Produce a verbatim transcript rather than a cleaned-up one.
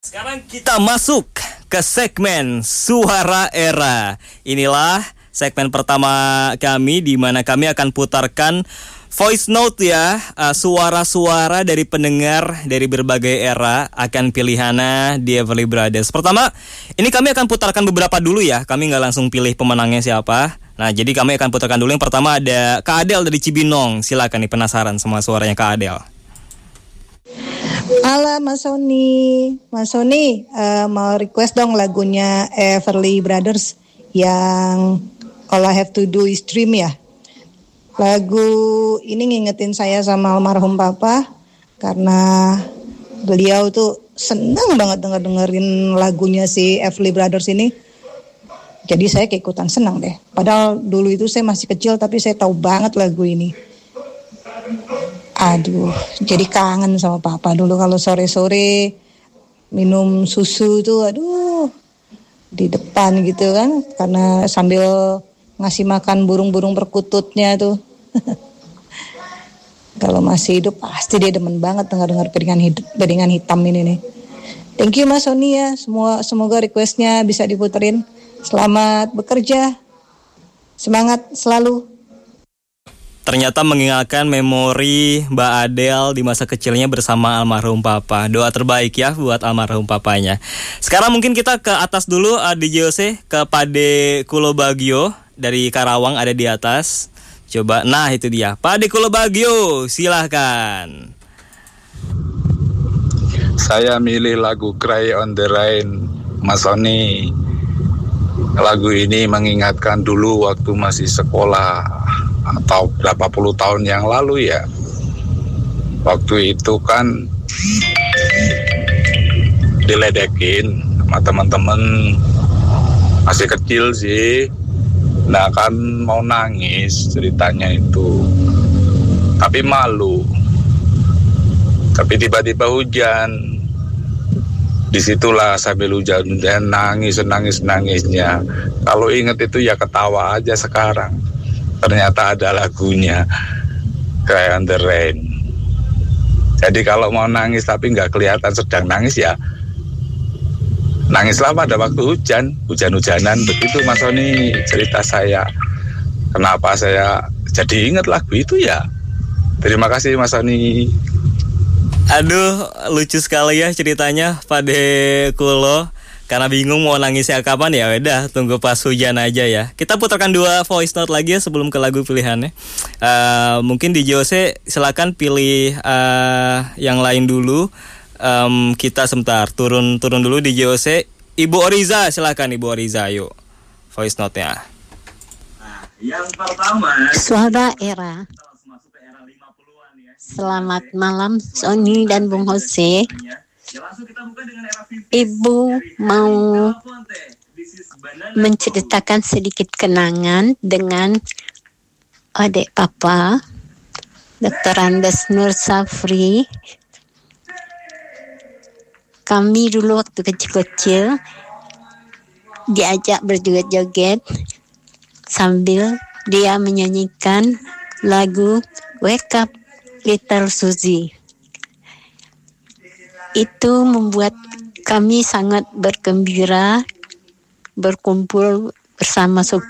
Sekarang kita masuk ke segmen Suara Era. Inilah segmen pertama kami di mana kami akan putarkan voice note ya, uh, suara-suara dari pendengar dari berbagai era akan pilihannya di Everly Brothers. Pertama, ini kami akan putarkan beberapa dulu ya. Kami nggak langsung pilih pemenangnya siapa. Nah, jadi kami akan putarkan dulu. Yang pertama ada Kak Adel dari Cibinong. Silakan nih, penasaran sama suaranya Kak Adel. Halo Mas Sony, Mas Sony uh, mau request dong lagunya Everly Brothers yang All I Have to Do Is Dream ya. Lagu ini ngingetin saya sama almarhum papa karena beliau tuh senang banget denger dengerin lagunya si Everly Brothers ini. Jadi saya keikutan senang deh. Padahal dulu itu saya masih kecil tapi saya tahu banget lagu ini. Aduh, jadi kangen sama papa dulu kalau sore-sore minum susu tuh, aduh, di depan gitu kan, karena sambil ngasih makan burung-burung perkututnya tuh. Kalau masih hidup pasti dia demen banget dengar-dengar piringan hidup, piringan hitam ini nih. Thank you Mas Sony ya, semua semoga requestnya bisa diputerin. Selamat bekerja, semangat selalu. Ternyata mengingatkan memori Mbak Adel di masa kecilnya bersama almarhum papa. Doa terbaik ya buat almarhum papanya. Sekarang mungkin kita ke atas dulu, uh, D J O C, ke Pade Kulobagio dari Karawang ada di atas. Coba, nah itu dia, Pade Kulobagio, silahkan. Saya milih lagu Cry on the Rain, Mas Sony. Lagu ini mengingatkan dulu waktu masih sekolah atau berapa puluh tahun yang lalu ya. Waktu itu kan diledekin sama teman-teman, masih kecil sih. Nah kan mau nangis ceritanya itu, tapi malu. Tapi tiba-tiba hujan. Disitulah sambil hujan-hujan nangis, nangis, nangisnya. Kalau inget itu ya ketawa aja sekarang. Ternyata ada lagunya Cry on the Rain. Jadi kalau mau nangis tapi nggak kelihatan sedang nangis ya nangislah pada waktu hujan, hujan-hujanan. Begitu Mas Sony cerita saya. Kenapa saya jadi ingat lagu itu ya. Terima kasih Mas Sony. Aduh, lucu sekali ya ceritanya Pade Kulo. Karena bingung mau nangisnya kapan ya udah tunggu pas hujan aja ya. Kita putarkan dua voice note lagi ya sebelum ke lagu pilihannya. Uh, mungkin di Jose silakan pilih uh, yang lain dulu. Um, kita sebentar turun turun dulu di Jose. Ibu Oriza silakan Ibu Oriza, yuk voice note-nya. Nah, yang pertama Suara Era. Selamat malam Sony dan Bung Jose. Ibu mau menceritakan sedikit kenangan dengan adik papa, dokter Andes Nur Safri. Kami dulu waktu kecil-kecil diajak berjoget-joget sambil dia menyanyikan lagu Wake Up Little Suzy. Itu membuat kami sangat bergembira berkumpul bersama